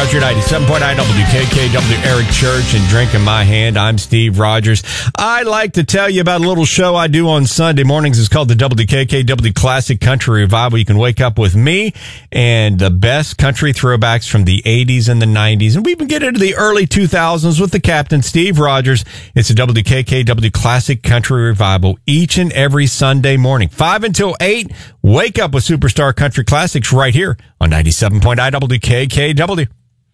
Country 97.9 WKKW, Eric Church and Drink in My Hand. I'm Steve Rogers. I like to tell you about a little show I do on Sunday mornings. It's called the WKKW Classic Country Revival. You can wake up with me and the best country throwbacks from the 80s and the 90s. And we even get into the early 2000s with the Captain, Steve Rogers. It's a WKKW Classic Country Revival each and every Sunday morning, 5 until 8. Wake up with Superstar Country Classics right here on 97.9 WKKW.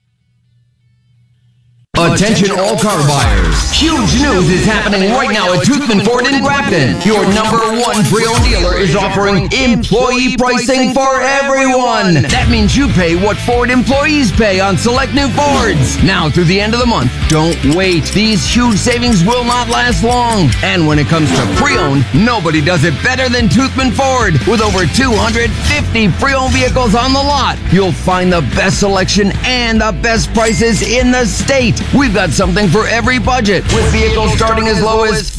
Attention all car buyers. Huge news is happening right now at Toothman Ford in Grafton. Your number one pre-owned dealer is offering employee pricing for everyone. That means you pay what Ford employees pay on select new Fords. Now through the end of the month, don't wait. These huge savings will not last long. And when it comes to pre-owned, nobody does it better than Toothman Ford. With over 250 pre-owned vehicles on the lot, you'll find the best selection and the best prices in the state. We've got something for every budget, with vehicles starting as low as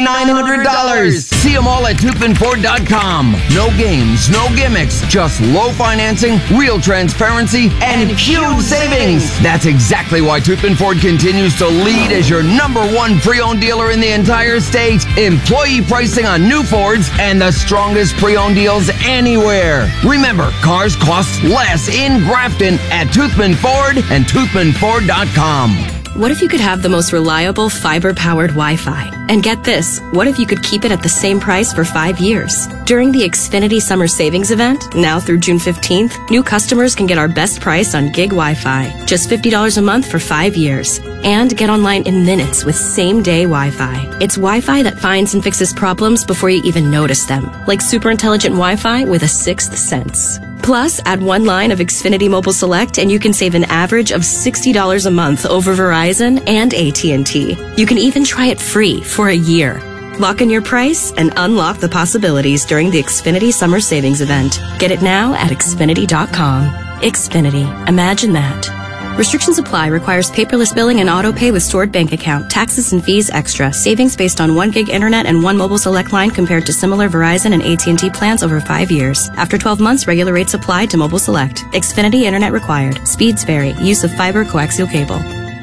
$5,900. See them all at ToothmanFord.com. No games, no gimmicks, just low financing, real transparency, and huge savings. That's exactly why Toothman Ford continues to lead as your number one pre-owned dealer in the entire state. Employee pricing on new Fords and the strongest pre-owned deals anywhere. Remember, cars cost less in Grafton at Toothman Ford and ToothmanFord.com. What if you could have the most reliable fiber-powered Wi-Fi? And get this, what if you could keep it at the same price for 5 years? During the Xfinity Summer Savings Event, now through June 15th, new customers can get our best price on gig Wi-Fi, just $50 a month for 5 years. And get online in minutes with same-day Wi-Fi. It's Wi-Fi that finds and fixes problems before you even notice them, like super intelligent Wi-Fi with a sixth sense. Plus, add one line of Xfinity Mobile Select and you can save an average of $60 a month over Verizon and AT&T. You can even try it free for a year. Lock in your price and unlock the possibilities during the Xfinity Summer Savings Event. Get it now at Xfinity.com. Xfinity. Imagine that. Restrictions apply. Requires paperless billing and auto pay with stored bank account. Taxes and fees extra. Savings based on 1 gig internet and 1 mobile select line compared to similar Verizon and AT&T plans over 5 years. After 12 months, regular rates apply to mobile select. Xfinity internet required. Speeds vary. Use of fiber coaxial cable.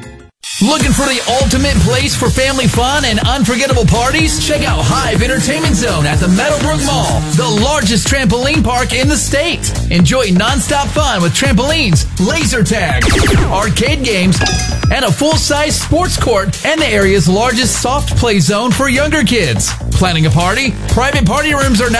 Looking for the ultimate place for family fun and unforgettable parties? Check out Hive Entertainment Zone at the Meadowbrook Mall, the largest trampoline park in the state. Enjoy nonstop fun with trampolines, laser tag, arcade games, and a full-size sports court and the area's largest soft play zone for younger kids. Planning a party? Private party rooms are now